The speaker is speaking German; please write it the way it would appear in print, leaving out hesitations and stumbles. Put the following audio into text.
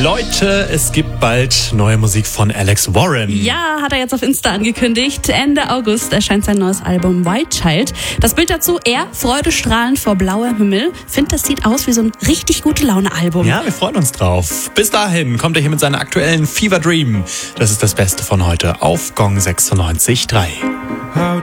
Leute, es gibt bald neue Musik von Alex Warren. Ja, hat er jetzt auf Insta angekündigt. Ende August erscheint sein neues Album White Child. Das Bild dazu, er freudestrahlend vor blauem Himmel. Find, das sieht aus wie so ein richtig gute Laune-Album. Ja, wir freuen uns drauf. Bis dahin kommt er hier mit seiner aktuellen Fever Dream. Das ist das Beste von heute auf Gong 96.3.